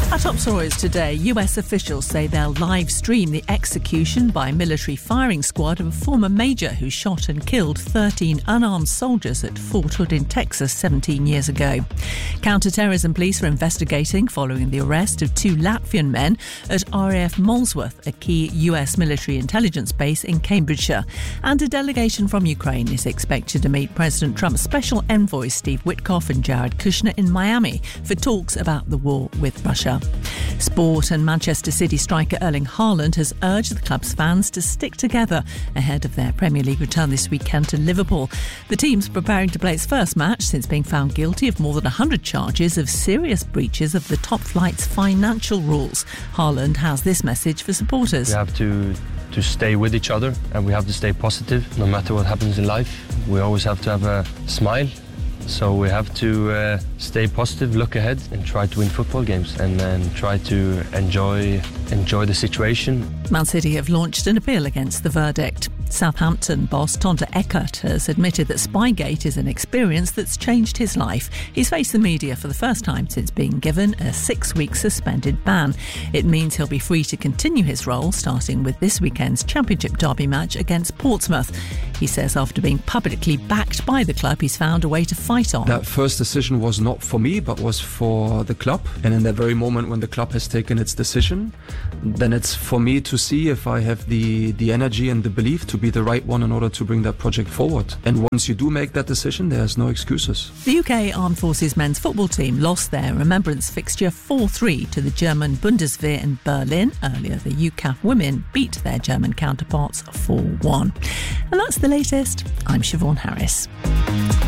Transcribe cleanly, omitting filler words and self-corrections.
Our top stories today. US officials say they'll live stream the execution by military firing squad of a former major who shot and killed 13 unarmed soldiers at Fort Hood in Texas 17 years ago. Counter-terrorism police are investigating following the arrest of 2 Latvian men at RAF Molesworth, a key US military intelligence base in Cambridgeshire. And a delegation from Ukraine is expected to meet President Trump's special envoys Steve Witkoff and Jared Kushner in Miami for talks about the war with Russia. Sport, and Manchester City striker Erling Haaland has urged the club's fans to stick together ahead of their Premier League return this weekend to Liverpool. The team's preparing to play its first match since being found guilty of more than 100 charges of serious breaches of the top flight's financial rules. Haaland has this message for supporters. We have to stay with each other, and we have to stay positive no matter what happens in life. We always have to have a smile. So we have to stay positive, look ahead and try to win football games and then try to enjoy the situation. Man City have launched an appeal against the verdict. Southampton boss Tonta Eckert has admitted that Spygate is an experience that's changed his life. He's faced the media for the first time since being given a 6-week suspended ban. It means he'll be free to continue his role, starting with this weekend's Championship derby match against Portsmouth. He says after being publicly backed by the club, he's found a way to fight on. That first decision was not for me, but was for the club. And in that very moment when the club has taken its decision, then it's for me to see if I have the energy and the belief to be the right one in order to bring that project forward. And once you do make that decision, there's no excuses. The UK Armed Forces men's football team lost their remembrance fixture 4-3 to the German Bundeswehr in Berlin. Earlier, the UCAF women beat their German counterparts 4-1. And that's the latest. I'm Siobhan Harris.